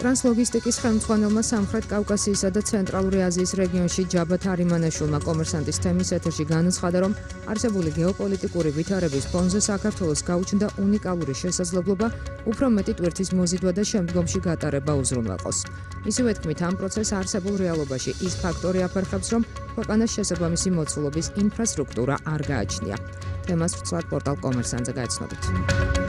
ტრანსლოგისტიკის ხელმძღვანელმა სამხრეთ კავკასიისა და ცენტრალური აზიის რეგიონში ჯაბათ არიმანაშვილმა კომერსანტის თემის ეთერში განაცხადა, რომ არსებული გეოპოლიტიკური ვითარების ფონზე საქართველოს გაუჩნდა უნიკალური შესაძლებლობა უფრო მეტი ტვირთის მოზიდვა და შემდგომში გატარება უზრუნველყოს. მისივე თქმით, ამ პროცესს არსებულ რეალობაში ის ფაქტორი აფერხებს, რომ ქვეყანას შესაბამისი მოცულობის ინფრასტრუქტურა არ გააჩნია. თემას ვრცლად პორტალ კომერსანტზე გაეცნობით.